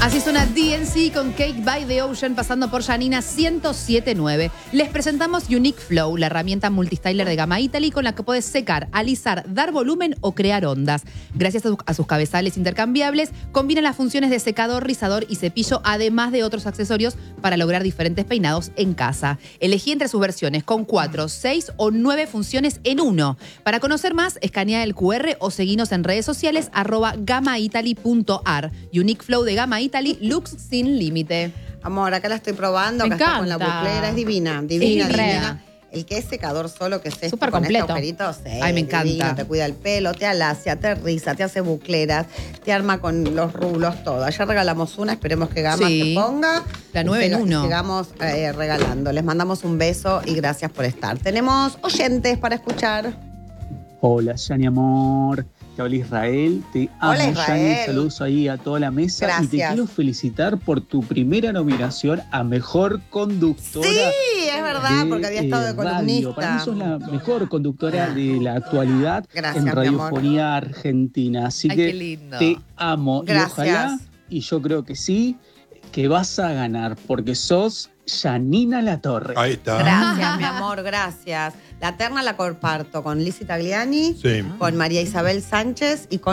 Así suena DNC con Cake by the Ocean pasando por Janina 107.9. Les presentamos Unique Flow, la herramienta multistyler de Gamma Italy con la que puedes secar, alisar, dar volumen o crear ondas. Gracias a sus cabezales intercambiables, combina las funciones de secador, rizador y cepillo, además de otros accesorios para lograr diferentes peinados en casa. Elegí entre sus versiones con 4, 6 o 9 funciones en uno. Para conocer más, escanea el QR o seguinos en redes sociales @gamaitaly.ar. Unique Flow de Gamma Italy, looks sin límite. Amor, acá la estoy probando, Me acá está con la encanta. buclera, es divina, Sí, divina. El que es secador solo, que es esto, Súper con este completo. agujerito, sí, Ay, me encanta. divino, te cuida el pelo, te alacia, te riza, te hace bucleras, te arma con los rulos, todo. Ayer regalamos una, esperemos que Gama Sí. se ponga. La 9 en 1. Sigamos regalando. Les mandamos un beso y gracias por estar. Tenemos oyentes para escuchar. Hola, Yani amor. Te habla Israel. Te amo, Hola, Israel. Yani. Saludos ahí a toda la mesa. Gracias. Y te quiero felicitar por tu primera nominación a Mejor Conductora. Sí, es verdad, porque había estado de radio. columnista. Para mí sos la mejor conductora de la actualidad Gracias, en mi amor. radiofonía argentina. Así Ay, que qué lindo. te amo. Gracias. Y ojalá, y yo creo que sí, que vas a ganar, porque sos Janina Latorre. Ahí está. Gracias, mi amor, gracias. La terna la comparto con Lizzy Tagliani, Sí. con María Isabel Sánchez y con